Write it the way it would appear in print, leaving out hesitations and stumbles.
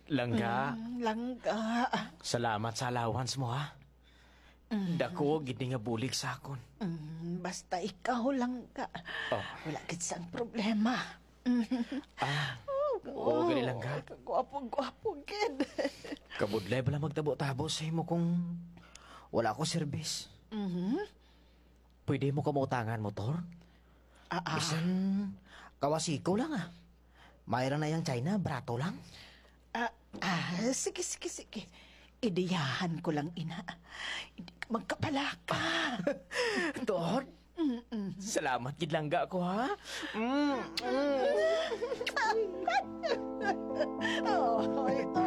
Langga, Langga. salamat sa allowance mo ha. Dako, gid nga bulig sa akon. Basta ikaw lang ka. Oh. Wala gid sang problema. Oo, gali Langga. Kagwapo-gwapo gid. Kabudlay bala magtabo-tabo sa imo kung wala ko service. Pwede mo kamutangan motor? Bisan kawasiko lang ah. Mayroon na yung China, brato lang. Sige. Ideyahan ko lang, ina. Hindi ka magkapalaka. Tor? Salamat gid Langga ko ha. Oh, ito.